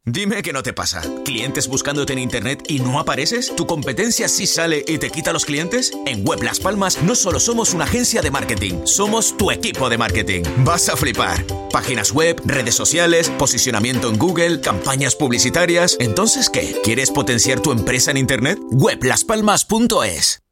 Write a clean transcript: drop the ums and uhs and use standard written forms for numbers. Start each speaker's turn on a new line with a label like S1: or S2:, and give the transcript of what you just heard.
S1: Dime que no te pasa. ¿Clientes buscándote en internet y no apareces? ¿Tu competencia sí sale y te quita los clientes? En Web Las Palmas no solo somos una agencia de marketing, somos tu equipo de marketing. Vas a flipar. Páginas web, redes sociales, posicionamiento en Google, campañas publicitarias. ¿Entonces qué? ¿Quieres potenciar tu empresa en internet? Weblaspalmas.es.